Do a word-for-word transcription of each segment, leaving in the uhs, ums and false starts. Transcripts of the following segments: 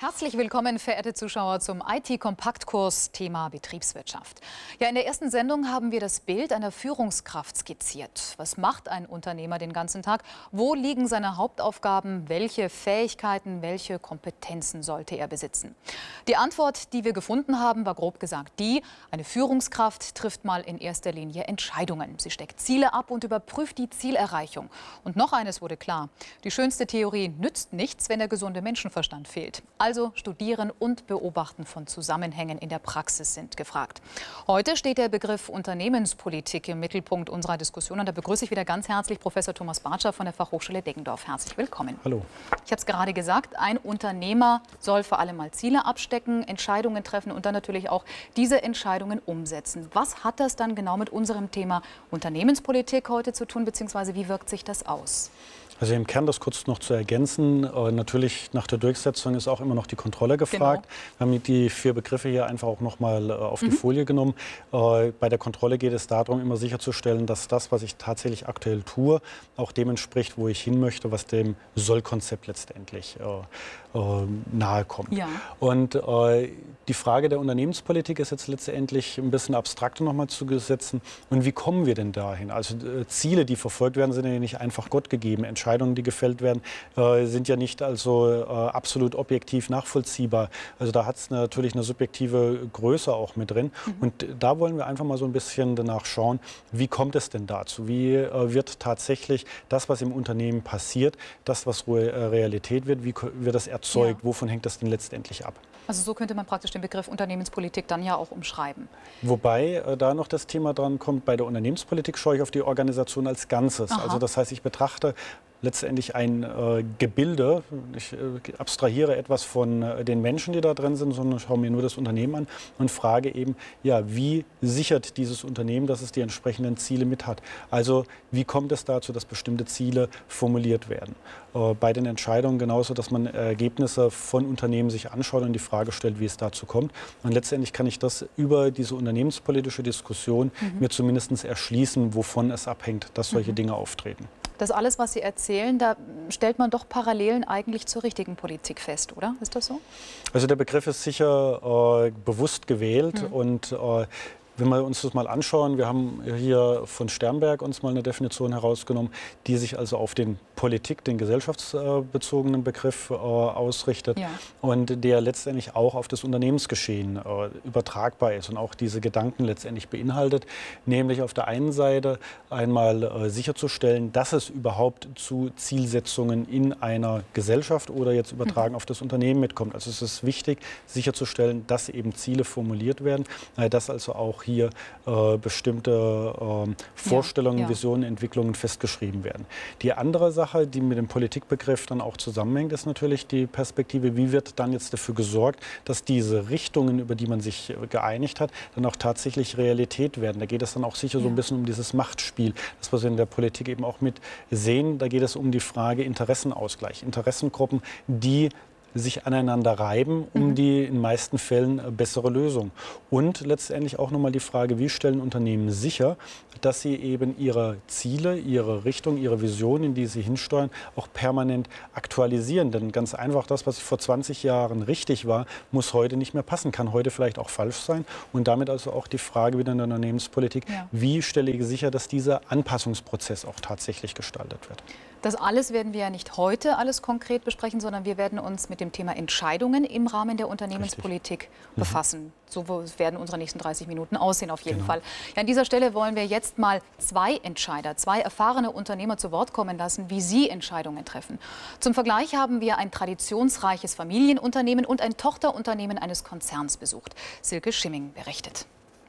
Herzlich willkommen, verehrte Zuschauer, zum I T-Kompaktkurs Thema Betriebswirtschaft. Ja, in der ersten Sendung haben wir das Bild einer Führungskraft skizziert. Was macht ein Unternehmer den ganzen Tag? Wo liegen seine Hauptaufgaben? Welche Fähigkeiten, welche Kompetenzen sollte er besitzen? Die Antwort, die wir gefunden haben, war grob gesagt die: Eine Führungskraft trifft mal in erster Linie Entscheidungen. Sie steckt Ziele ab und überprüft die Zielerreichung. Und noch eines wurde klar: Die schönste Theorie nützt nichts, wenn der gesunde Menschenverstand fehlt. Also Studieren und Beobachten von Zusammenhängen in der Praxis sind gefragt. Heute steht der Begriff Unternehmenspolitik im Mittelpunkt unserer Diskussion. Und da begrüße ich wieder ganz herzlich Professor Thomas Bartscher von der Fachhochschule Deggendorf. Herzlich willkommen. Hallo. Ich habe es gerade gesagt, ein Unternehmer soll vor allem mal Ziele abstecken, Entscheidungen treffen und dann natürlich auch diese Entscheidungen umsetzen. Was hat das dann genau mit unserem Thema Unternehmenspolitik heute zu tun, beziehungsweise wie wirkt sich das aus? Also im Kern das kurz noch zu ergänzen, äh, natürlich nach der Durchsetzung ist auch immer noch die Kontrolle gefragt. Genau. Wir haben die vier Begriffe hier einfach auch noch mal äh, auf mhm. die Folie genommen. Äh, bei der Kontrolle geht es darum, immer sicherzustellen, dass das, was ich tatsächlich aktuell tue, auch dem entspricht, wo ich hin möchte, was dem Sollkonzept letztendlich äh, äh, nahe kommt. Ja. Und äh, die Frage der Unternehmenspolitik ist jetzt letztendlich ein bisschen abstrakter noch mal zu setzen. Und wie kommen wir denn dahin? Also äh, Ziele, die verfolgt werden, sind ja nicht einfach Gott gegeben. Entscheidungen, die gefällt werden, äh, sind ja nicht also äh, absolut objektiv nachvollziehbar. Also da hat es natürlich eine subjektive Größe auch mit drin. Mhm. Und da wollen wir einfach mal so ein bisschen danach schauen, wie kommt es denn dazu? Wie äh, wird tatsächlich das, was im Unternehmen passiert, das, was Realität wird, wie wird das erzeugt? Ja. Wovon hängt das denn letztendlich ab? Also so könnte man praktisch den Begriff Unternehmenspolitik dann ja auch umschreiben. Wobei äh, da noch das Thema dran kommt, bei der Unternehmenspolitik schaue ich auf die Organisation als Ganzes. Aha. Also das heißt, ich betrachte letztendlich ein äh, Gebilde. Ich äh, abstrahiere etwas von äh, den Menschen, die da drin sind, sondern schaue mir nur das Unternehmen an und frage eben, ja, wie sichert dieses Unternehmen, dass es die entsprechenden Ziele mit hat? Also wie kommt es dazu, dass bestimmte Ziele formuliert werden? Äh, bei den Entscheidungen genauso, dass man Ergebnisse von Unternehmen sich anschaut und die Frage stellt, wie es dazu kommt. Und letztendlich kann ich das über diese unternehmenspolitische Diskussion mhm. mir zumindest erschließen, wovon es abhängt, dass solche mhm. Dinge auftreten. Das alles, was Sie erzählen, da stellt man doch Parallelen eigentlich zur richtigen Politik fest, oder? Ist das so? Also der Begriff ist sicher äh, bewusst gewählt mhm. und äh, wenn wir uns das mal anschauen, wir haben hier von Sternberg uns mal eine Definition herausgenommen, die sich also auf den Politik, den gesellschaftsbezogenen Begriff äh, ausrichtet ja. und der letztendlich auch auf das Unternehmensgeschehen äh, übertragbar ist und auch diese Gedanken letztendlich beinhaltet, nämlich auf der einen Seite einmal äh, sicherzustellen, dass es überhaupt zu Zielsetzungen in einer Gesellschaft oder jetzt übertragen mhm. auf das Unternehmen mitkommt. Also es ist wichtig, sicherzustellen, dass eben Ziele formuliert werden, äh, dass also auch hier äh, bestimmte äh, Vorstellungen, ja, ja. Visionen, Entwicklungen festgeschrieben werden. Die andere Sache, die mit dem Politikbegriff dann auch zusammenhängt, ist natürlich die Perspektive, wie wird dann jetzt dafür gesorgt, dass diese Richtungen, über die man sich geeinigt hat, dann auch tatsächlich Realität werden. Da geht es dann auch sicher ja. so ein bisschen um dieses Machtspiel, das was wir in der Politik eben auch mit sehen. Da geht es um die Frage Interessenausgleich, Interessengruppen, die sich aneinander reiben, um mhm. die in meisten Fällen bessere Lösung. Und letztendlich auch nochmal die Frage, wie stellen Unternehmen sicher, dass sie eben ihre Ziele, ihre Richtung, ihre Vision, in die sie hinsteuern, auch permanent aktualisieren. Denn ganz einfach, das, was vor zwanzig Jahren richtig war, muss heute nicht mehr passen, kann heute vielleicht auch falsch sein. Und damit also auch die Frage wieder in der Unternehmenspolitik, ja. wie stelle ich sicher, dass dieser Anpassungsprozess auch tatsächlich gestaltet wird. Das alles werden wir ja nicht heute alles konkret besprechen, sondern wir werden uns mit dem Thema Entscheidungen im Rahmen der Unternehmenspolitik Richtig. befassen. Mhm. So werden unsere nächsten dreißig Minuten aussehen auf jeden genau. Fall. Ja, an dieser Stelle wollen wir jetzt mal zwei Entscheider, zwei erfahrene Unternehmer zu Wort kommen lassen, wie sie Entscheidungen treffen. Zum Vergleich haben wir ein traditionsreiches Familienunternehmen und ein Tochterunternehmen eines Konzerns besucht. Silke Schimming berichtet.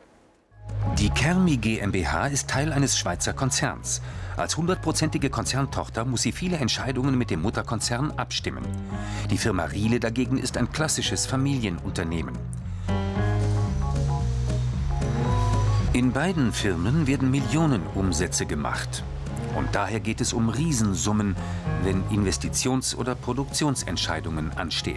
Die Kermi GmbH ist Teil eines Schweizer Konzerns. Als hundertprozentige Konzerntochter muss sie viele Entscheidungen mit dem Mutterkonzern abstimmen. Die Firma Riele dagegen ist ein klassisches Familienunternehmen. In beiden Firmen werden Millionen Umsätze gemacht. Und daher geht es um Riesensummen, wenn Investitions- oder Produktionsentscheidungen anstehen.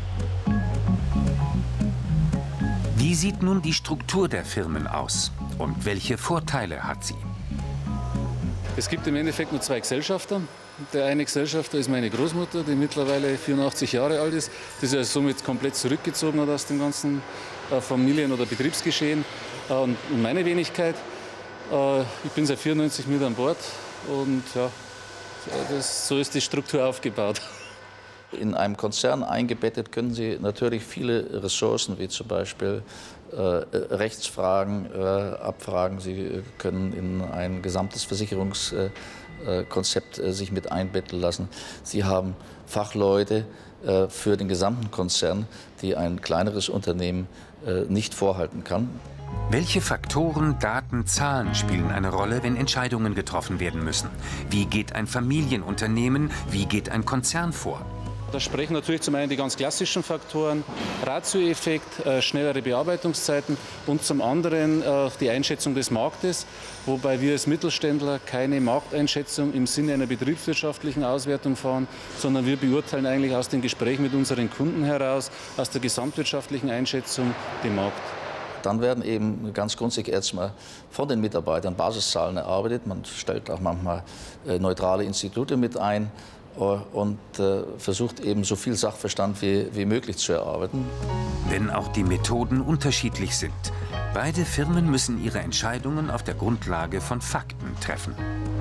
Wie sieht nun die Struktur der Firmen aus und welche Vorteile hat sie? Es gibt im Endeffekt nur zwei Gesellschafter. Der eine Gesellschafter ist meine Großmutter, die mittlerweile vierundachtzig Jahre alt ist, die sich also somit komplett zurückgezogen hat aus dem ganzen Familien- oder Betriebsgeschehen. Und meine Wenigkeit, ich bin seit vierundneunzig mit an Bord und ja, das, so ist die Struktur aufgebaut. In einem Konzern eingebettet können Sie natürlich viele Ressourcen, wie zum Beispiel äh, Rechtsfragen äh, abfragen. Sie können in ein gesamtes Versicherungskonzept äh, sich mit einbetten lassen. Sie haben Fachleute äh, für den gesamten Konzern, die ein kleineres Unternehmen äh, nicht vorhalten kann. Welche Faktoren, Daten, Zahlen spielen eine Rolle, wenn Entscheidungen getroffen werden müssen? Wie geht ein Familienunternehmen, wie geht ein Konzern vor? Da sprechen natürlich zum einen die ganz klassischen Faktoren, Ratioeffekt, äh, schnellere Bearbeitungszeiten und zum anderen äh, die Einschätzung des Marktes, wobei wir als Mittelständler keine Markteinschätzung im Sinne einer betriebswirtschaftlichen Auswertung fahren, sondern wir beurteilen eigentlich aus den Gesprächen mit unseren Kunden heraus, aus der gesamtwirtschaftlichen Einschätzung den Markt. Dann werden eben ganz grundsätzlich erstmal von den Mitarbeitern Basiszahlen erarbeitet. Man stellt auch manchmal äh, neutrale Institute mit ein und äh, versucht eben so viel Sachverstand wie, wie möglich zu erarbeiten. Wenn auch die Methoden unterschiedlich sind. Beide Firmen müssen ihre Entscheidungen auf der Grundlage von Fakten treffen.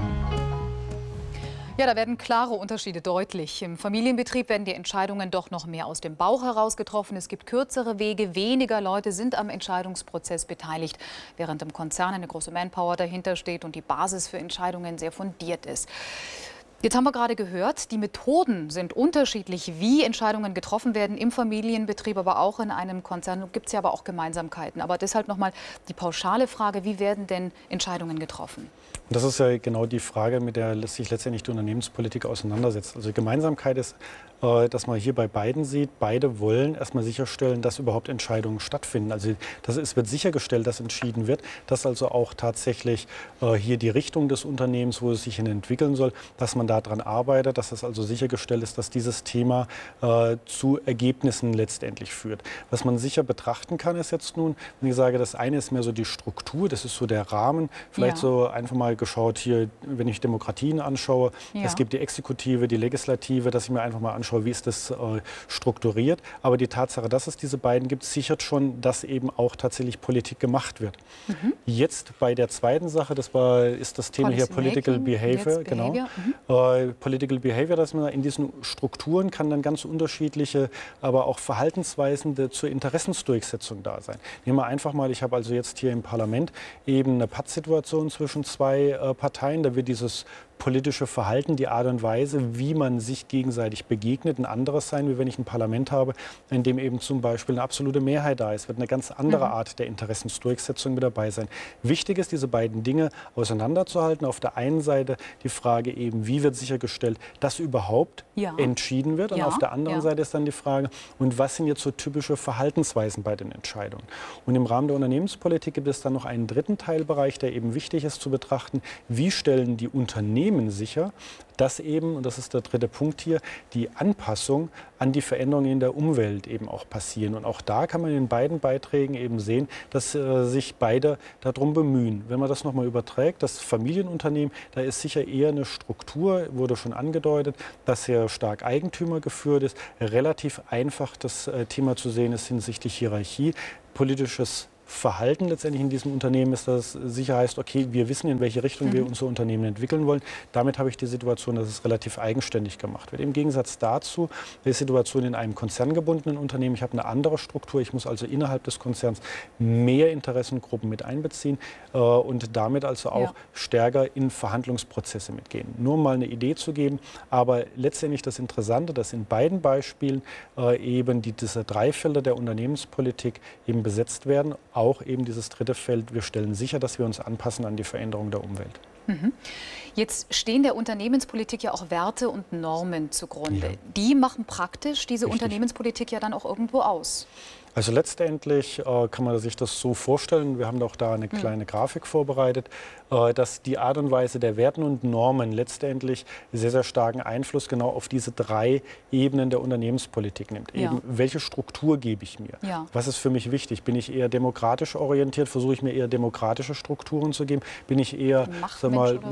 Ja, da werden klare Unterschiede deutlich. Im Familienbetrieb werden die Entscheidungen doch noch mehr aus dem Bauch heraus getroffen. Es gibt kürzere Wege, weniger Leute sind am Entscheidungsprozess beteiligt, während im Konzern eine große Manpower dahinter steht und die Basis für Entscheidungen sehr fundiert ist. Jetzt haben wir gerade gehört, die Methoden sind unterschiedlich, wie Entscheidungen getroffen werden im Familienbetrieb, aber auch in einem Konzern. Gibt es ja aber auch Gemeinsamkeiten. Aber deshalb nochmal die pauschale Frage, wie werden denn Entscheidungen getroffen? Das ist ja genau die Frage, mit der sich letztendlich die Unternehmenspolitik auseinandersetzt. Also Gemeinsamkeit ist, dass man hier bei beiden sieht, beide wollen erstmal sicherstellen, dass überhaupt Entscheidungen stattfinden. Also das, es wird sichergestellt, dass entschieden wird, dass also auch tatsächlich hier die Richtung des Unternehmens, wo es sich hin entwickeln soll, dass man daran arbeitet, dass es also sichergestellt ist, dass dieses Thema äh, zu Ergebnissen letztendlich führt. Was man sicher betrachten kann, ist jetzt nun, wenn ich sage, das eine ist mehr so die Struktur, das ist so der Rahmen, vielleicht ja. so einfach mal geschaut hier, wenn ich Demokratien anschaue, ja. es gibt die Exekutive, die Legislative, dass ich mir einfach mal anschaue, wie ist das äh, strukturiert. Aber die Tatsache, dass es diese beiden gibt, sichert schon, dass eben auch tatsächlich Politik gemacht wird. Mhm. Jetzt bei der zweiten Sache, das war, ist das Thema Policy hier Political Making, Behavior, genau. Behavior. Mhm. Äh, Political Behavior, dass man in diesen Strukturen kann dann ganz unterschiedliche, aber auch Verhaltensweisen zur Interessensdurchsetzung da sein. Nehmen wir einfach mal, ich habe also jetzt hier im Parlament eben eine Pattsituation zwischen zwei äh, Parteien, da wird dieses politische Verhalten, die Art und Weise, wie man sich gegenseitig begegnet, ein anderes sein, wie wenn ich ein Parlament habe, in dem eben zum Beispiel eine absolute Mehrheit da ist, wird eine ganz andere mhm. Art der Interessensdurchsetzung mit dabei sein. Wichtig ist, diese beiden Dinge auseinanderzuhalten. Auf der einen Seite die Frage eben, wie wird sichergestellt, dass überhaupt ja. entschieden wird, und ja. auf der anderen ja. Seite ist dann die Frage, und was sind jetzt so typische Verhaltensweisen bei den Entscheidungen. Und im Rahmen der Unternehmenspolitik gibt es dann noch einen dritten Teilbereich, der eben wichtig ist zu betrachten, wie stellen die Unternehmen sicher, dass eben, und das ist der dritte Punkt hier, die Anpassung an die Veränderungen in der Umwelt eben auch passieren. Und auch da kann man in beiden Beiträgen eben sehen, dass äh, sich beide darum bemühen. Wenn man das nochmal überträgt, das Familienunternehmen, da ist sicher eher eine Struktur, wurde schon angedeutet, dass sehr stark Eigentümer geführt ist, relativ einfach das äh, Thema zu sehen ist hinsichtlich Hierarchie, politisches Verhalten letztendlich in diesem Unternehmen ist, dass es sicher heißt, okay, wir wissen, in welche Richtung mhm. wir unser Unternehmen entwickeln wollen. Damit habe ich die Situation, dass es relativ eigenständig gemacht wird. Im Gegensatz dazu die Situation in einem konzerngebundenen Unternehmen. Ich habe eine andere Struktur. Ich muss also innerhalb des Konzerns mehr Interessengruppen mit einbeziehen äh, und damit also auch ja. stärker in Verhandlungsprozesse mitgehen. Nur um mal eine Idee zu geben, aber letztendlich das Interessante, dass in beiden Beispielen äh, eben die, diese drei Felder der Unternehmenspolitik eben besetzt werden. Auch eben dieses dritte Feld, wir stellen sicher, dass wir uns anpassen an die Veränderung der Umwelt. Mhm. Jetzt stehen der Unternehmenspolitik ja auch Werte und Normen zugrunde. Ja. Die machen praktisch diese Richtig. Unternehmenspolitik ja dann auch irgendwo aus. Also letztendlich äh, kann man sich das so vorstellen, wir haben auch da eine kleine Grafik vorbereitet, äh, dass die Art und Weise der Werten und Normen letztendlich sehr, sehr starken Einfluss genau auf diese drei Ebenen der Unternehmenspolitik nimmt. Ja. Eben, welche Struktur gebe ich mir? Ja. Was ist für mich wichtig? Bin ich eher demokratisch orientiert? Versuche ich mir eher demokratische Strukturen zu geben? Bin ich eher sag mal, Macht,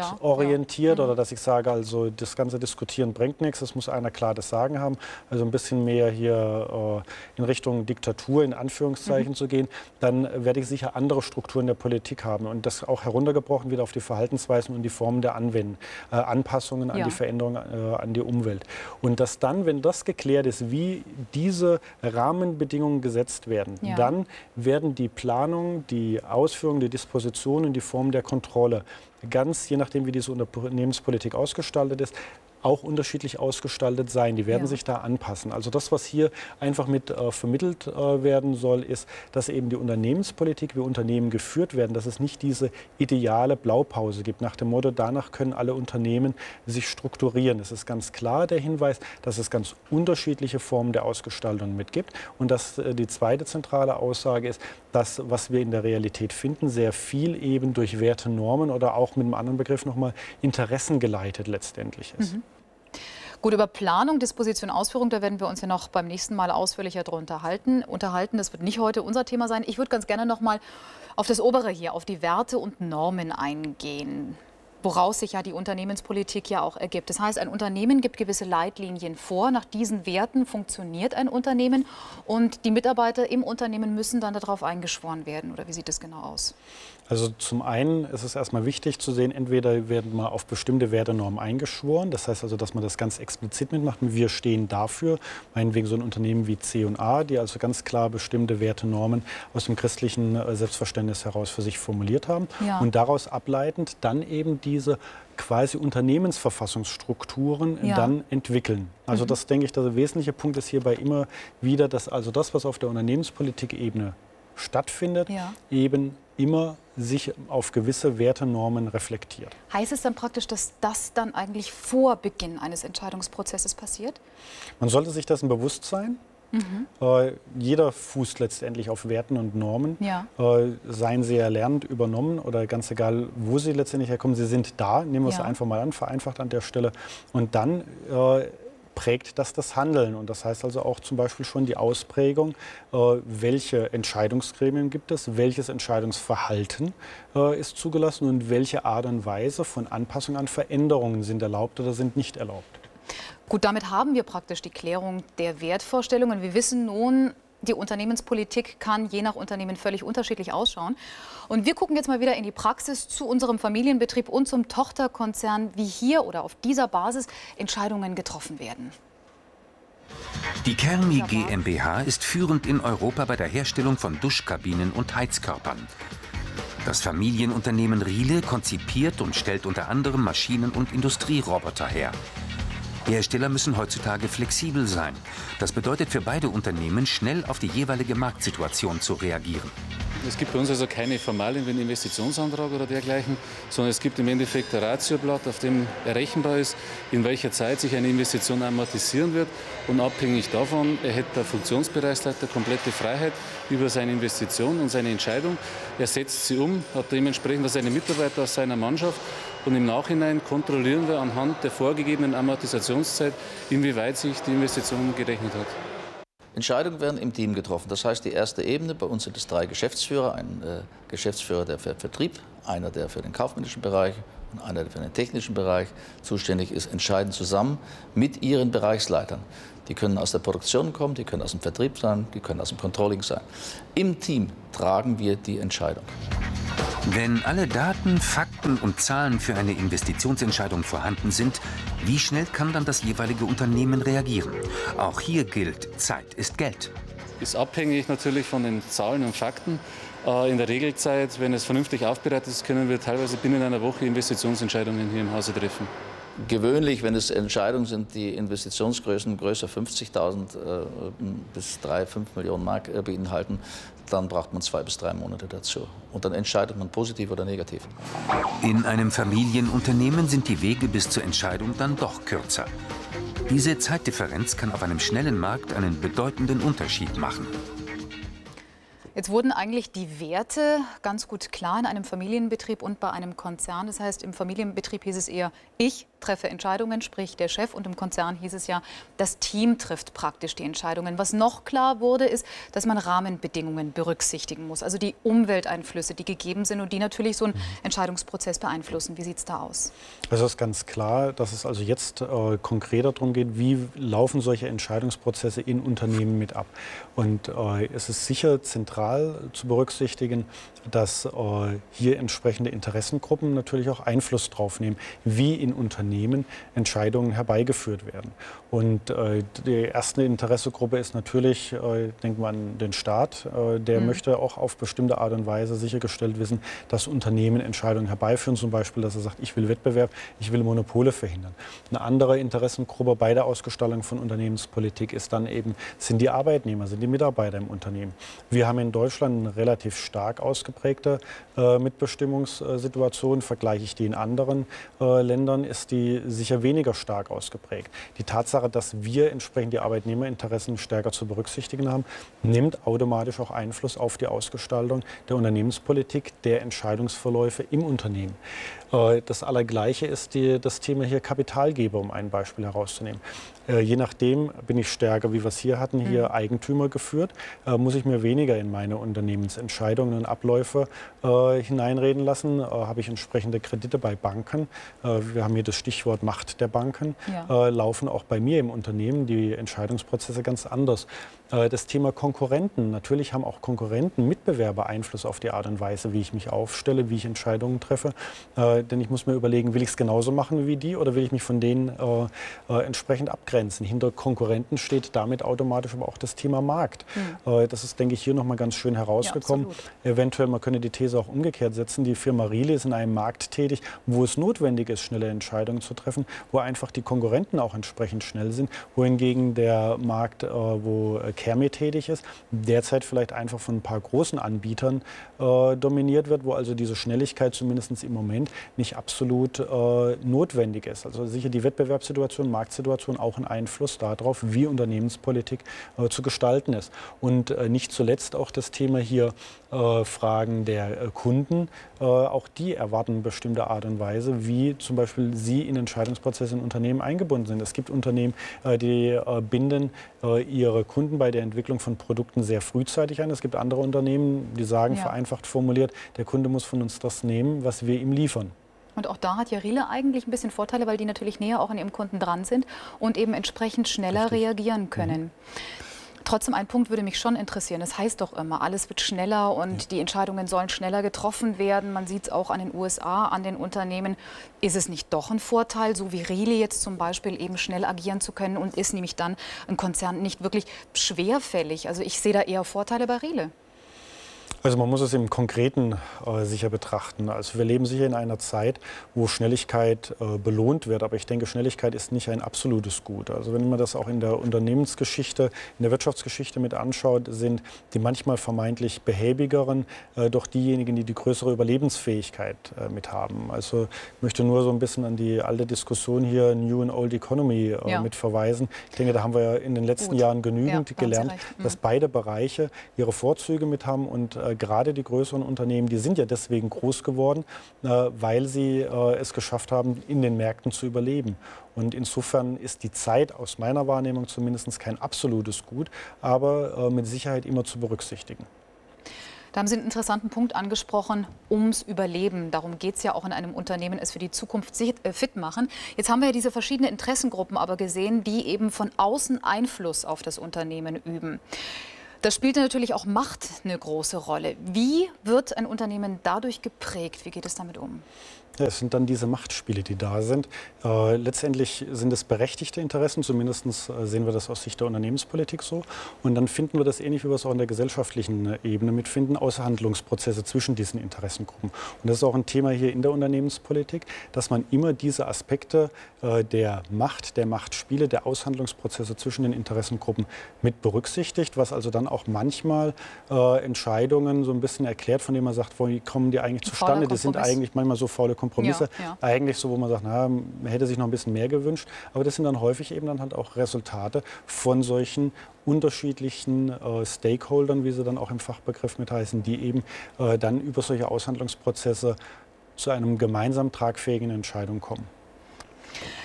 projektorientiert ja. oder dass ich sage, also das ganze Diskutieren bringt nichts, es muss einer klar das Sagen haben, also ein bisschen mehr hier äh, in Richtung Diktatur in Anführungszeichen mhm. zu gehen, dann werde ich sicher andere Strukturen der Politik haben und das auch heruntergebrochen wieder auf die Verhaltensweisen und die Formen der Anwendung, äh, Anpassungen an ja. die Veränderungen äh, an die Umwelt. Und dass dann, wenn das geklärt ist, wie diese Rahmenbedingungen gesetzt werden, ja. dann werden die Planung, die Ausführung, die Disposition und die Form der Kontrolle, ganz je nachdem, wie diese Unternehmenspolitik ausgestaltet ist, auch unterschiedlich ausgestaltet sein. Die werden ja. sich da anpassen. Also das, was hier einfach mit äh, vermittelt äh, werden soll, ist, dass eben die Unternehmenspolitik, wie Unternehmen geführt werden, dass es nicht diese ideale Blaupause gibt, nach dem Motto, danach können alle Unternehmen sich strukturieren. Es ist ganz klar der Hinweis, dass es ganz unterschiedliche Formen der Ausgestaltung mit gibt. Und dass äh, die zweite zentrale Aussage ist, dass, was wir in der Realität finden, sehr viel eben durch Werte, Normen oder auch mit einem anderen Begriff nochmal Interessen geleitet letztendlich ist. Mhm. Gut, über Planung, Disposition, Ausführung, da werden wir uns ja noch beim nächsten Mal ausführlicher darunter halten, unterhalten. Das wird nicht heute unser Thema sein. Ich würde ganz gerne noch mal auf das Obere hier, auf die Werte und Normen eingehen, woraus sich ja die Unternehmenspolitik ja auch ergibt. Das heißt, ein Unternehmen gibt gewisse Leitlinien vor. Nach diesen Werten funktioniert ein Unternehmen und die Mitarbeiter im Unternehmen müssen dann darauf eingeschworen werden. Oder wie sieht das genau aus? Also zum einen ist es erstmal wichtig zu sehen, entweder werden mal auf bestimmte Wertenormen eingeschworen. Das heißt also, dass man das ganz explizit mitmacht. Wir stehen dafür, meinetwegen so ein Unternehmen wie C und A, die also ganz klar bestimmte Wertenormen aus dem christlichen Selbstverständnis heraus für sich formuliert haben. Ja. Und daraus ableitend dann eben diese quasi Unternehmensverfassungsstrukturen ja. dann entwickeln. Also mhm. das denke ich, der wesentliche Punkt ist hierbei immer wieder, dass also das, was auf der Unternehmenspolitik-Ebene stattfindet, ja. eben immer sich auf gewisse Wertenormen reflektiert. Heißt es dann praktisch, dass das dann eigentlich vor Beginn eines Entscheidungsprozesses passiert? Man sollte sich dessen bewusst sein. Mhm. Äh, jeder fußt letztendlich auf Werten und Normen, ja. äh, seien sie erlernt, übernommen oder ganz egal, wo sie letztendlich herkommen, sie sind da, nehmen wir ja. es einfach mal an, vereinfacht an der Stelle. Und dann äh, prägt das das Handeln. Und das heißt also auch zum Beispiel schon die Ausprägung, äh, welche Entscheidungsgremien gibt es, welches Entscheidungsverhalten äh, ist zugelassen und welche Art und Weise von Anpassung an Veränderungen sind erlaubt oder sind nicht erlaubt. Gut, damit haben wir praktisch die Klärung der Wertvorstellungen. Wir wissen nun, die Unternehmenspolitik kann je nach Unternehmen völlig unterschiedlich ausschauen. Und wir gucken jetzt mal wieder in die Praxis zu unserem Familienbetrieb und zum Tochterkonzern, wie hier oder auf dieser Basis Entscheidungen getroffen werden. Die Kermi GmbH ist führend in Europa bei der Herstellung von Duschkabinen und Heizkörpern. Das Familienunternehmen Riele konzipiert und stellt unter anderem Maschinen- und Industrieroboter her. Hersteller müssen heutzutage flexibel sein. Das bedeutet für beide Unternehmen, schnell auf die jeweilige Marktsituation zu reagieren. Es gibt bei uns also keine Formalien wie einen Investitionsantrag oder dergleichen, sondern es gibt im Endeffekt ein Ratioblatt, auf dem errechenbar ist, in welcher Zeit sich eine Investition amortisieren wird. Und abhängig davon erhält der Funktionsbereichsleiter komplette Freiheit über seine Investition und seine Entscheidung. Er setzt sie um, hat dementsprechend seine Mitarbeiter aus seiner Mannschaft. Und im Nachhinein kontrollieren wir anhand der vorgegebenen Amortisationszeit, inwieweit sich die Investition gerechnet hat. Entscheidungen werden im Team getroffen. Das heißt, die erste Ebene, bei uns sind es drei Geschäftsführer. Ein äh, Geschäftsführer, der für Vertrieb, einer, der für den kaufmännischen Bereich und einer, der für den technischen Bereich zuständig ist, entscheiden zusammen mit ihren Bereichsleitern. Die können aus der Produktion kommen, die können aus dem Vertrieb sein, die können aus dem Controlling sein. Im Team tragen wir die Entscheidung. Wenn alle Daten, Fakten und Zahlen für eine Investitionsentscheidung vorhanden sind, wie schnell kann dann das jeweilige Unternehmen reagieren? Auch hier gilt, Zeit ist Geld. Ist abhängig natürlich von den Zahlen und Fakten. In der Regelzeit, wenn es vernünftig aufbereitet ist, können wir teilweise binnen einer Woche Investitionsentscheidungen hier im Hause treffen. Gewöhnlich, wenn es Entscheidungen sind, die Investitionsgrößen größer fünfzigtausend äh, bis drei, fünf Millionen Mark äh, beinhalten, dann braucht man zwei bis drei Monate dazu. Und dann entscheidet man positiv oder negativ. In einem Familienunternehmen sind die Wege bis zur Entscheidung dann doch kürzer. Diese Zeitdifferenz kann auf einem schnellen Markt einen bedeutenden Unterschied machen. Jetzt wurden eigentlich die Werte ganz gut klar in einem Familienbetrieb und bei einem Konzern. Das heißt, im Familienbetrieb hieß es eher, ich treffe Entscheidungen, sprich der Chef, und im Konzern hieß es ja, das Team trifft praktisch die Entscheidungen. Was noch klar wurde, ist, dass man Rahmenbedingungen berücksichtigen muss, also die Umwelteinflüsse, die gegeben sind und die natürlich so einen Entscheidungsprozess beeinflussen. Wie sieht es da aus? Also es ist ganz klar, dass es also jetzt äh, konkreter darum geht, wie laufen solche Entscheidungsprozesse in Unternehmen mit ab. Und äh, es ist sicher zentral zu berücksichtigen, dass äh, hier entsprechende Interessengruppen natürlich auch Einfluss drauf nehmen, wie in Unternehmen Entscheidungen herbeigeführt werden. Und äh, die erste Interessegruppe ist natürlich, äh, denkt man an den Staat, äh, der mhm. möchte auch auf bestimmte Art und Weise sichergestellt wissen, dass Unternehmen Entscheidungen herbeiführen, zum Beispiel, dass er sagt, ich will Wettbewerb, ich will Monopole verhindern. Eine andere Interessengruppe bei der Ausgestaltung von Unternehmenspolitik ist dann eben, sind die Arbeitnehmer, sind die Mitarbeiter im Unternehmen. Wir haben in Deutschland eine relativ stark ausgeprägte äh, Mitbestimmungssituation. Vergleiche ich die in anderen äh, Ländern, ist die sicher weniger stark ausgeprägt. Die Tatsache, dass wir entsprechend die Arbeitnehmerinteressen stärker zu berücksichtigen haben, nimmt automatisch auch Einfluss auf die Ausgestaltung der Unternehmenspolitik, der Entscheidungsverläufe im Unternehmen. Das Allergleiche ist die, das Thema hier Kapitalgeber, um ein Beispiel herauszunehmen. Äh, je nachdem bin ich stärker, wie wir es hier hatten, hier mhm. Eigentümer geführt, äh, muss ich mir weniger in meine Unternehmensentscheidungen und Abläufe äh, hineinreden lassen. Äh, habe ich entsprechende Kredite bei Banken, äh, wir haben hier das Stichwort Macht der Banken, ja. äh, laufen auch bei mir im Unternehmen die Entscheidungsprozesse ganz anders. Äh, das Thema Konkurrenten, natürlich haben auch Konkurrenten, Mitbewerber Einfluss auf die Art und Weise, wie ich mich aufstelle, wie ich Entscheidungen treffe. Äh, denn ich muss mir überlegen, will ich es genauso machen wie die oder will ich mich von denen äh, äh, entsprechend abgrenzen. Hinter Konkurrenten steht damit automatisch aber auch das Thema Markt. Mhm. Das ist, denke ich, hier noch mal ganz schön herausgekommen. Ja, eventuell, man könnte die These auch umgekehrt setzen, die Firma Riele ist in einem Markt tätig, wo es notwendig ist, schnelle Entscheidungen zu treffen, wo einfach die Konkurrenten auch entsprechend schnell sind, wohingegen der Markt, wo Kermi tätig ist, derzeit vielleicht einfach von ein paar großen Anbietern äh, dominiert wird, wo also diese Schnelligkeit zumindest im Moment nicht absolut äh, notwendig ist. Also sicher die Wettbewerbssituation, Marktsituation auch ein Einfluss darauf, wie Unternehmenspolitik äh, zu gestalten ist. Und äh, nicht zuletzt auch das Thema hier äh, Fragen der äh, Kunden. Äh, auch die erwarten bestimmte Art und Weise, wie zum Beispiel sie in Entscheidungsprozesse in Unternehmen eingebunden sind. Es gibt Unternehmen, äh, die äh, binden äh, ihre Kunden bei der Entwicklung von Produkten sehr frühzeitig ein. Es gibt andere Unternehmen, die sagen, ja. vereinfacht formuliert, der Kunde muss von uns das nehmen, was wir ihm liefern. Und auch da hat ja Riele eigentlich ein bisschen Vorteile, weil die natürlich näher auch an ihrem Kunden dran sind und eben entsprechend schneller Richtig. reagieren können. Mhm. Trotzdem, ein Punkt würde mich schon interessieren. Das heißt doch immer, alles wird schneller und ja. die Entscheidungen sollen schneller getroffen werden. Man sieht es auch an den U S A, an den Unternehmen. Ist es nicht doch ein Vorteil, so wie Riele jetzt zum Beispiel, eben schnell agieren zu können, und ist nämlich dann ein Konzern nicht wirklich schwerfällig? Also ich sehe da eher Vorteile bei Riele. Also man muss es im Konkreten äh, sicher betrachten. Also wir leben sicher in einer Zeit, wo Schnelligkeit äh, belohnt wird. Aber ich denke, Schnelligkeit ist nicht ein absolutes Gut. Also wenn man das auch in der Unternehmensgeschichte, in der Wirtschaftsgeschichte mit anschaut, sind die manchmal vermeintlich behäbigeren äh, doch diejenigen, die die größere Überlebensfähigkeit äh, mit haben. Also ich möchte nur so ein bisschen an die alte Diskussion hier New and Old Economy äh, ja. mit verweisen. Ich denke, da haben wir in den letzten Gut. Jahren genügend ja, gelernt, mhm. dass beide Bereiche ihre Vorzüge mit haben und äh, gerade die größeren Unternehmen, die sind ja deswegen groß geworden, äh, weil sie äh, es geschafft haben, in den Märkten zu überleben. Und insofern ist die Zeit aus meiner Wahrnehmung zumindest kein absolutes Gut, aber äh, mit Sicherheit immer zu berücksichtigen. Da haben Sie einen interessanten Punkt angesprochen, ums Überleben. Darum geht es ja auch in einem Unternehmen, es für die Zukunft fit machen. Jetzt haben wir ja diese verschiedenen Interessengruppen aber gesehen, die eben von außen Einfluss auf das Unternehmen üben. Da spielt natürlich auch Macht eine große Rolle. Wie wird ein Unternehmen dadurch geprägt? Wie geht es damit um? Ja, es sind dann diese Machtspiele, die da sind. Äh, letztendlich sind es berechtigte Interessen, zumindest äh, sehen wir das aus Sicht der Unternehmenspolitik so. Und dann finden wir das ähnlich, wie wir es auch in der gesellschaftlichen äh, Ebene mitfinden, Aushandlungsprozesse zwischen diesen Interessengruppen. Und das ist auch ein Thema hier in der Unternehmenspolitik, dass man immer diese Aspekte äh, der Macht, der Machtspiele, der Aushandlungsprozesse zwischen den Interessengruppen mit berücksichtigt, was also dann auch manchmal äh, Entscheidungen so ein bisschen erklärt, von denen man sagt, wie kommen die eigentlich zustande? Die sind eigentlich manchmal so faule Kompromisse. Kompromisse, ja, ja. eigentlich so, wo man sagt, na, man hätte sich noch ein bisschen mehr gewünscht. Aber das sind dann häufig eben dann halt auch Resultate von solchen unterschiedlichen äh, Stakeholdern, wie sie dann auch im Fachbegriff mit heißen, die eben äh, dann über solche Aushandlungsprozesse zu einem gemeinsam tragfähigen Entscheidung kommen.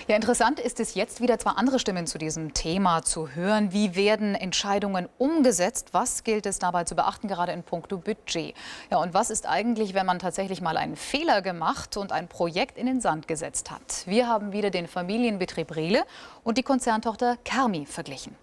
Ja, interessant ist es jetzt wieder zwei andere Stimmen zu diesem Thema zu hören. Wie werden Entscheidungen umgesetzt? Was gilt es dabei zu beachten, gerade in puncto Budget? Ja, und was ist eigentlich, wenn man tatsächlich mal einen Fehler gemacht und ein Projekt in den Sand gesetzt hat? Wir haben wieder den Familienbetrieb Riele und die Konzerntochter Kermi verglichen.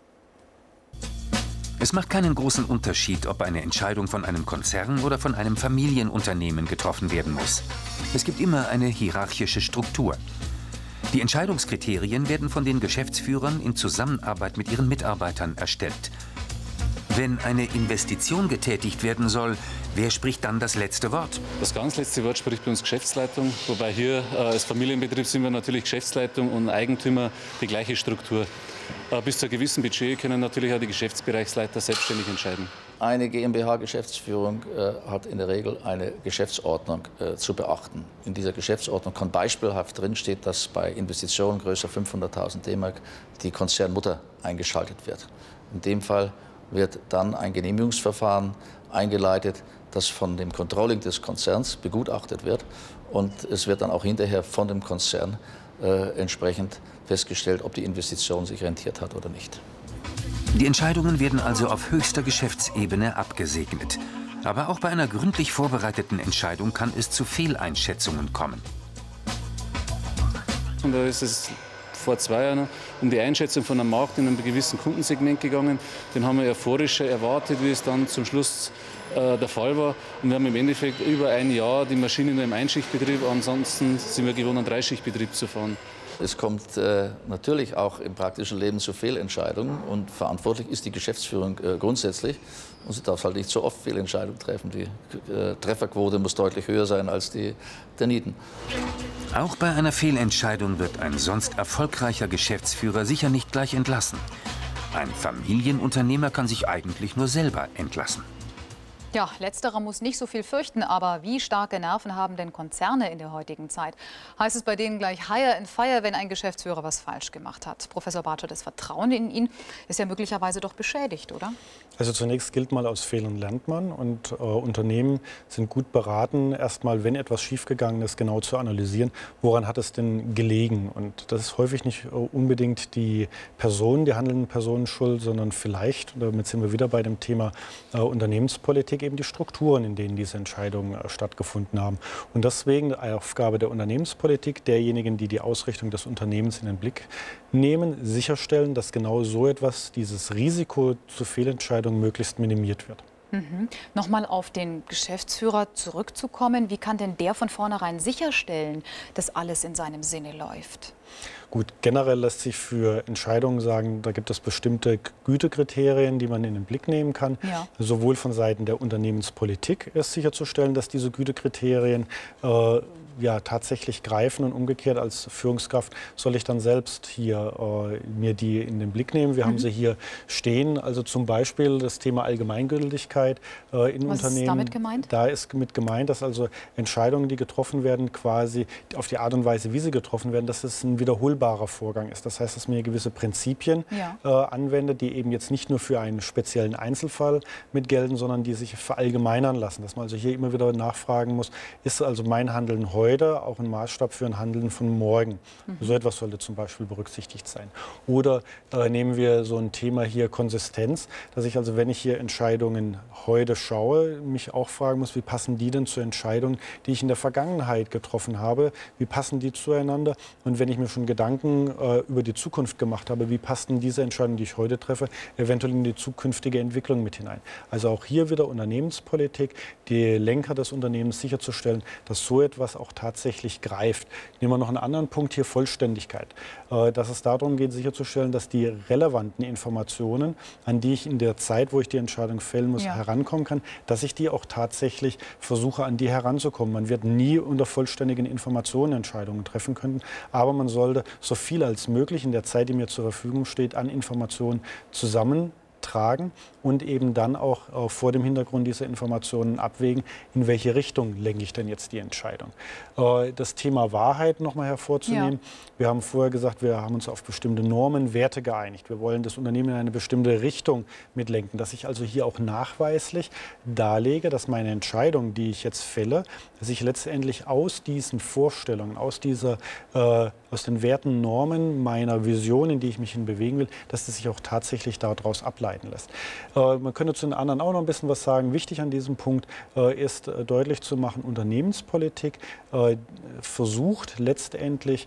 Es macht keinen großen Unterschied, ob eine Entscheidung von einem Konzern oder von einem Familienunternehmen getroffen werden muss. Es gibt immer eine hierarchische Struktur. Die Entscheidungskriterien werden von den Geschäftsführern in Zusammenarbeit mit ihren Mitarbeitern erstellt. Wenn eine Investition getätigt werden soll, wer spricht dann das letzte Wort? Das ganz letzte Wort spricht bei uns Geschäftsleitung, wobei hier äh, als Familienbetrieb sind wir natürlich Geschäftsleitung und Eigentümer die gleiche Struktur. Äh, bis zu einem gewissen Budget können natürlich auch die Geschäftsbereichsleiter selbstständig entscheiden. Eine GmbH-Geschäftsführung äh, hat in der Regel eine Geschäftsordnung äh, zu beachten. In dieser Geschäftsordnung kann beispielhaft drinstehen, dass bei Investitionen größer fünfhunderttausend D-Mark die Konzernmutter eingeschaltet wird. In dem Fall wird dann ein Genehmigungsverfahren eingeleitet, das von dem Controlling des Konzerns begutachtet wird. Und es wird dann auch hinterher von dem Konzern äh, entsprechend festgestellt, ob die Investition sich rentiert hat oder nicht. Die Entscheidungen werden also auf höchster Geschäftsebene abgesegnet. Aber auch bei einer gründlich vorbereiteten Entscheidung kann es zu Fehleinschätzungen kommen. Und da ist es vor zwei Jahren um die Einschätzung von einem Markt in einem gewissen Kundensegment gegangen. Den haben wir euphorischer erwartet, wie es dann zum Schluss äh, der Fall war. Und wir haben im Endeffekt über ein Jahr die Maschine nur im Einschichtbetrieb, ansonsten sind wir gewohnt, einen Dreischichtbetrieb zu fahren. Es kommt äh, natürlich auch im praktischen Leben zu Fehlentscheidungen und verantwortlich ist die Geschäftsführung äh, grundsätzlich. Und sie darf halt nicht so oft Fehlentscheidungen treffen. Die äh, Trefferquote muss deutlich höher sein als die der Nieten. Auch bei einer Fehlentscheidung wird ein sonst erfolgreicher Geschäftsführer sicher nicht gleich entlassen. Ein Familienunternehmer kann sich eigentlich nur selber entlassen. Ja, letzterer muss nicht so viel fürchten, aber wie starke Nerven haben denn Konzerne in der heutigen Zeit? Heißt es bei denen gleich Hire and Fire, wenn ein Geschäftsführer was falsch gemacht hat? Professor Bartow, das Vertrauen in ihn ist ja möglicherweise doch beschädigt, oder? Also zunächst gilt mal, aus Fehlern lernt man und äh, Unternehmen sind gut beraten, erstmal, wenn etwas schiefgegangen ist, genau zu analysieren, woran hat es denn gelegen. Und das ist häufig nicht äh, unbedingt die Person, die handelnden Personen schuld, sondern vielleicht, und damit sind wir wieder bei dem Thema äh, Unternehmenspolitik, eben die Strukturen, in denen diese Entscheidungen äh, stattgefunden haben. Und deswegen die Aufgabe der Unternehmenspolitik, derjenigen, die die Ausrichtung des Unternehmens in den Blick nehmen, sicherstellen, dass genau so etwas, dieses Risiko zu Fehlentscheidungen möglichst minimiert wird. Mhm. Nochmal auf den Geschäftsführer zurückzukommen. Wie kann denn der von vornherein sicherstellen, dass alles in seinem Sinne läuft? Gut, generell lässt sich für Entscheidungen sagen, da gibt es bestimmte Gütekriterien, die man in den Blick nehmen kann. Ja. Sowohl von Seiten der Unternehmenspolitik ist sicherzustellen, dass diese Gütekriterien äh, ja, tatsächlich greifen, und umgekehrt als Führungskraft soll ich dann selbst hier äh, mir die in den Blick nehmen. Wir mhm. haben sie hier stehen, also zum Beispiel das Thema Allgemeingültigkeit äh, in Was Unternehmen. Was ist damit gemeint? Da ist mit gemeint, dass also Entscheidungen, die getroffen werden, quasi auf die Art und Weise, wie sie getroffen werden, dass es ein wiederholbarer Vorgang ist. Das heißt, dass man hier gewisse Prinzipien ja. äh, anwendet, die eben jetzt nicht nur für einen speziellen Einzelfall mit gelten, sondern die sich verallgemeinern lassen. Dass man also hier immer wieder nachfragen muss, ist also mein Handeln heute auch ein Maßstab für ein Handeln von morgen. Mhm. So etwas sollte zum Beispiel berücksichtigt sein. Oder äh, nehmen wir so ein Thema hier Konsistenz, dass ich also, wenn ich hier Entscheidungen heute schaue, mich auch fragen muss, wie passen die denn zu Entscheidungen, die ich in der Vergangenheit getroffen habe, wie passen die zueinander? Und wenn ich mir schon Gedanken äh, über die Zukunft gemacht habe, wie passen diese Entscheidungen, die ich heute treffe, eventuell in die zukünftige Entwicklung mit hinein? Also auch hier wieder Unternehmenspolitik, die Lenker des Unternehmens sicherzustellen, dass so etwas auch tatsächlich greift. Nehmen wir noch einen anderen Punkt hier, Vollständigkeit. Äh, dass es darum geht, sicherzustellen, dass die relevanten Informationen, an die ich in der Zeit, wo ich die Entscheidung fällen muss, ja. herankommen kann, dass ich die auch tatsächlich versuche, an die heranzukommen. Man wird nie unter vollständigen Informationen Entscheidungen treffen können, aber man sollte so viel als möglich in der Zeit, die mir zur Verfügung steht, an Informationen zusammen übertragen und eben dann auch äh, vor dem Hintergrund dieser Informationen abwägen, in welche Richtung lenke ich denn jetzt die Entscheidung. Äh, das Thema Wahrheit nochmal hervorzunehmen. Ja. Wir haben vorher gesagt, wir haben uns auf bestimmte Normen, Werte geeinigt. Wir wollen das Unternehmen in eine bestimmte Richtung mitlenken, dass ich also hier auch nachweislich darlege, dass meine Entscheidung, die ich jetzt fälle, dass ich letztendlich aus diesen Vorstellungen, aus, dieser, äh, aus den Werten, Normen meiner Vision, in die ich mich hin bewegen will, dass das sich auch tatsächlich daraus ableiten lässt. Äh, man könnte zu den anderen auch noch ein bisschen was sagen. Wichtig an diesem Punkt äh, ist äh, deutlich zu machen, Unternehmenspolitik äh, versucht letztendlich,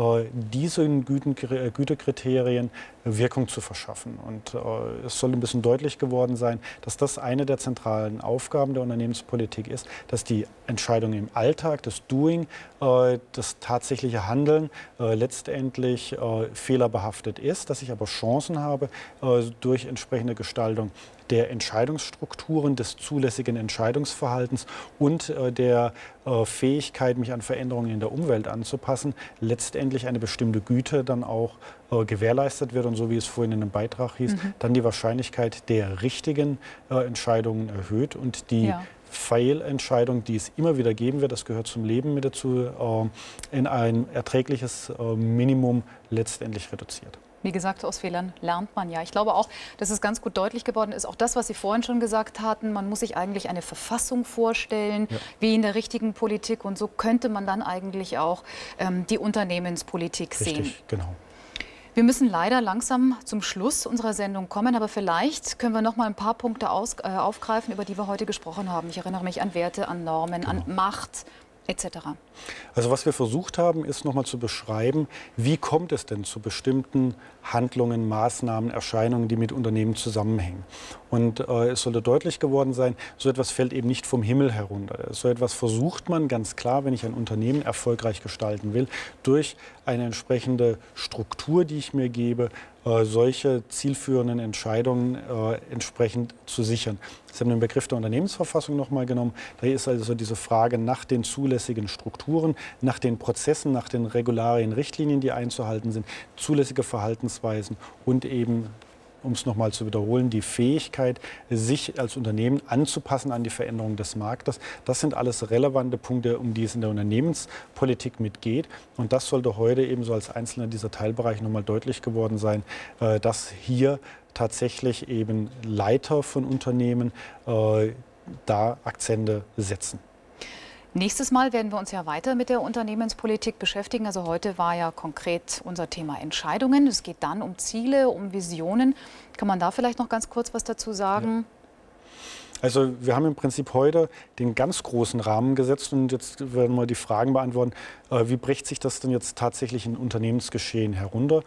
diesen Gütekriterien Wirkung zu verschaffen. Und äh, es soll ein bisschen deutlich geworden sein, dass das eine der zentralen Aufgaben der Unternehmenspolitik ist, dass die Entscheidung im Alltag, das Doing, äh, das tatsächliche Handeln äh, letztendlich äh, fehlerbehaftet ist, dass ich aber Chancen habe, äh, durch entsprechende Gestaltung der Entscheidungsstrukturen, des zulässigen Entscheidungsverhaltens und äh, der äh, Fähigkeit, mich an Veränderungen in der Umwelt anzupassen, letztendlich eine bestimmte Güte dann auch äh, gewährleistet wird und so wie es vorhin in dem Beitrag hieß, mhm. dann die Wahrscheinlichkeit der richtigen äh, Entscheidungen erhöht und die ja. Fehlentscheidung, die es immer wieder geben wird, das gehört zum Leben mit dazu, äh, in ein erträgliches äh, Minimum letztendlich reduziert. Wie gesagt, aus Fehlern lernt man ja. Ich glaube auch, dass es ganz gut deutlich geworden ist, auch das, was Sie vorhin schon gesagt hatten, man muss sich eigentlich eine Verfassung vorstellen, ja. wie in der richtigen Politik. Und so könnte man dann eigentlich auch ähm, die Unternehmenspolitik Richtig, sehen. Genau. Wir müssen leider langsam zum Schluss unserer Sendung kommen, aber vielleicht können wir noch mal ein paar Punkte aus, äh, aufgreifen, über die wir heute gesprochen haben. Ich erinnere mich an Werte, an Normen, genau. an Macht et cetera. Also was wir versucht haben, ist nochmal zu beschreiben, wie kommt es denn zu bestimmten Handlungen, Maßnahmen, Erscheinungen, die mit Unternehmen zusammenhängen. Und äh, es sollte deutlich geworden sein, so etwas fällt eben nicht vom Himmel herunter. So etwas versucht man ganz klar, wenn ich ein Unternehmen erfolgreich gestalten will, durch eine entsprechende Struktur, die ich mir gebe, äh, solche zielführenden Entscheidungen äh, entsprechend zu sichern. Sie haben den Begriff der Unternehmensverfassung noch mal genommen. Da ist also diese Frage nach den zulässigen Strukturen, nach den Prozessen, nach den Regularien, Richtlinien, die einzuhalten sind, zulässige Verhaltensweisen und eben, um es noch mal zu wiederholen, die Fähigkeit, sich als Unternehmen anzupassen an die Veränderung des Marktes. Das sind alles relevante Punkte, um die es in der Unternehmenspolitik mitgeht. Und das sollte heute eben so als einzelner dieser Teilbereiche noch mal deutlich geworden sein, dass hier tatsächlich eben Leiter von Unternehmen äh, da Akzente setzen. Nächstes Mal werden wir uns ja weiter mit der Unternehmenspolitik beschäftigen. Also heute war ja konkret unser Thema Entscheidungen. Es geht dann um Ziele, um Visionen. Kann man da vielleicht noch ganz kurz was dazu sagen? Ja. Also wir haben im Prinzip heute den ganz großen Rahmen gesetzt und jetzt werden wir die Fragen beantworten, äh, wie bricht sich das denn jetzt tatsächlich in Unternehmensgeschehen herunter